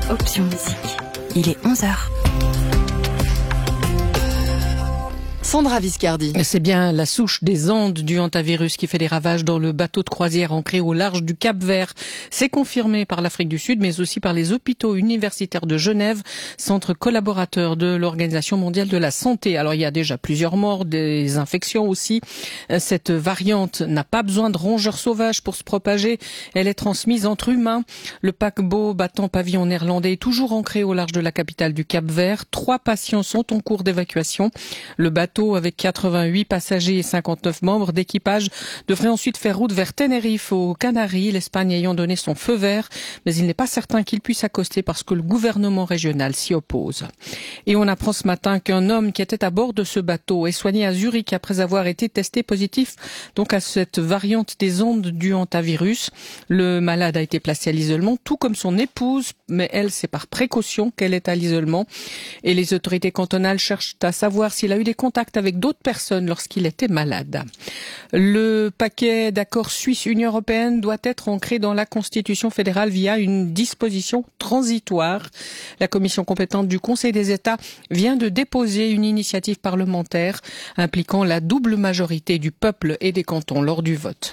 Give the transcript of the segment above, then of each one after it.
Option Musique. Il est 11h. Sandra Viscardi. C'est bien la souche des Andes du hantavirus qui fait des ravages dans le bateau de croisière ancré au large du Cap-Vert. C'est confirmé par l'Afrique du Sud, mais aussi par les hôpitaux universitaires de Genève, centre collaborateur de l'Organisation mondiale de la santé. Alors il y a déjà plusieurs morts, des infections aussi. Cette variante n'a pas besoin de rongeurs sauvages pour se propager. Elle est transmise entre humains. Le paquebot battant pavillon néerlandais est toujours ancré au large de la capitale du Cap-Vert. 3 patients sont en cours d'évacuation. Le bateau avec 88 passagers et 59 membres d'équipage devrait ensuite faire route vers Tenerife aux Canaries, l'Espagne ayant donné son feu vert, mais il n'est pas certain qu'il puisse accoster parce que le gouvernement régional s'y oppose. Et on apprend ce matin qu'un homme qui était à bord de ce bateau est soigné à Zurich après avoir été testé positif donc à cette variante des ondes du hantavirus. Le malade a été placé à l'isolement, tout comme son épouse, mais elle, c'est par précaution qu'elle est à l'isolement. Et les autorités cantonales cherchent à savoir s'il a eu des contacts avec d'autres personnes lorsqu'il était malade. Le paquet d'accords Suisse-Union européenne doit être ancré dans la Constitution fédérale via une disposition transitoire. La commission compétente du Conseil des États vient de déposer une initiative parlementaire impliquant la double majorité du peuple et des cantons lors du vote.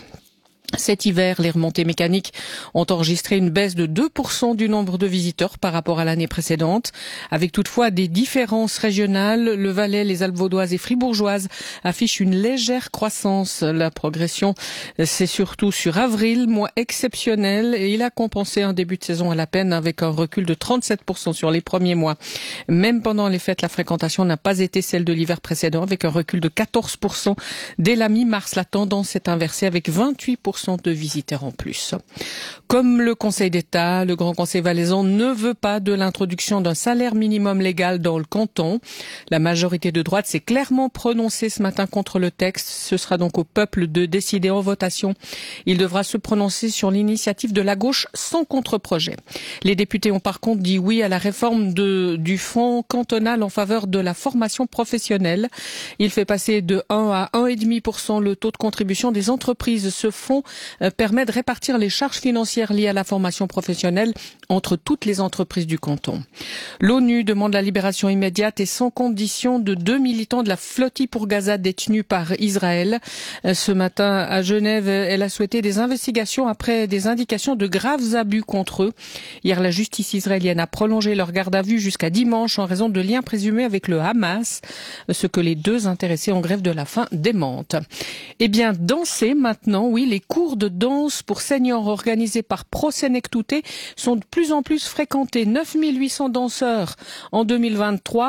Cet hiver, les remontées mécaniques ont enregistré une baisse de 2% du nombre de visiteurs par rapport à l'année précédente, avec toutefois des différences régionales. Le Valais, les Alpes vaudoises et fribourgeoises affichent une légère croissance. La progression, c'est surtout sur avril, mois exceptionnel, et il a compensé un début de saison à la peine avec un recul de 37% sur les premiers mois. Même pendant les fêtes, la fréquentation n'a pas été celle de l'hiver précédent, avec un recul de 14%. Dès la mi-mars, la tendance s'est inversée avec 28% de visiteurs en plus. Comme le Conseil d'État, le Grand Conseil valaisan ne veut pas de l'introduction d'un salaire minimum légal dans le canton. La majorité de droite s'est clairement prononcée ce matin contre le texte. Ce sera donc au peuple de décider en votation. Il devra se prononcer sur l'initiative de la gauche sans contre-projet. Les députés ont par contre dit oui à la réforme du fonds cantonal en faveur de la formation professionnelle. Il fait passer de 1 à 1,5% le taux de contribution des entreprises. Ce fonds permet de répartir les charges financières liées à la formation professionnelle entre toutes les entreprises du canton. L'ONU demande la libération immédiate et sans condition de 2 militants de la flottille pour Gaza détenus par Israël. Ce matin, à Genève, elle a souhaité des investigations après des indications de graves abus contre eux. Hier, la justice israélienne a prolongé leur garde à vue jusqu'à dimanche en raison de liens présumés avec le Hamas, ce que les 2 intéressés en grève de la faim démentent. Eh bien, danser maintenant, oui, les cours de danse pour seniors organisés par Pro Senectute sont de plus en plus fréquentés. 9 800 danseurs en 2023,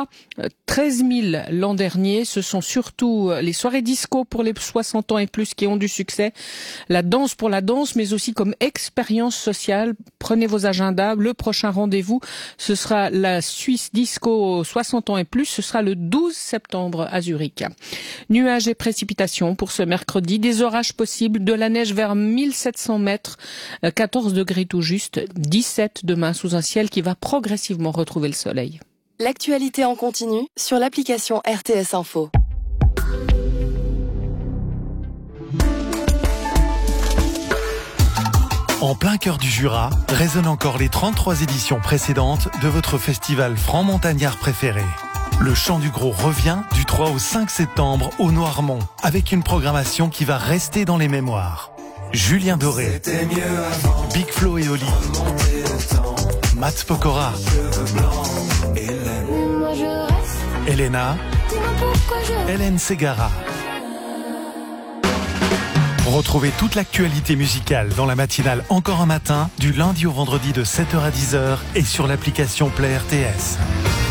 13 000 l'an dernier. Ce sont surtout les soirées disco pour les 60 ans et plus qui ont du succès. La danse pour la danse, mais aussi comme expérience sociale. Prenez vos agendas. Le prochain rendez-vous, ce sera la Suisse Disco 60 ans et plus. Ce sera le 12 septembre à Zurich. Nuages et précipitations pour ce mercredi. Des orages possibles, de la neige vers 1700 mètres, 14 degrés tout juste, 17 demain sous un ciel qui va progressivement retrouver le soleil. L'actualité en continu sur l'application RTS Info. En plein cœur du Jura, résonnent encore les 33 éditions précédentes de votre festival franc-montagnard préféré. Le Chant du Gros revient du 3 au 5 septembre au Noirmont, avec une programmation qui va rester dans les mémoires. Julien Doré, Big Flo et Oli, Matt Pokora, Elena, Hélène Ségara. Retrouvez toute l'actualité musicale dans la matinale Encore un matin, du lundi au vendredi de 7h à 10h et sur l'application Play RTS.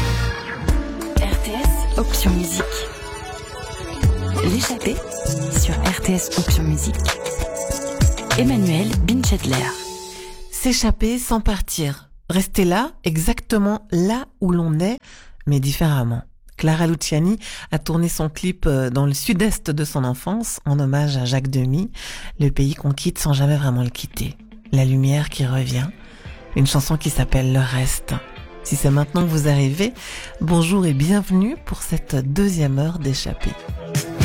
RTS Option Musique. L'échappée sur RTS Option Musique. Emmanuel Binchedler. S'échapper sans partir. Rester là, exactement là où l'on est, mais différemment. Clara Luciani a tourné son clip dans le sud-est de son enfance, en hommage à Jacques Demy, le pays qu'on quitte sans jamais vraiment le quitter. La lumière qui revient, une chanson qui s'appelle Le Reste. Si c'est maintenant que vous arrivez, bonjour et bienvenue pour cette 2e heure d'échappée.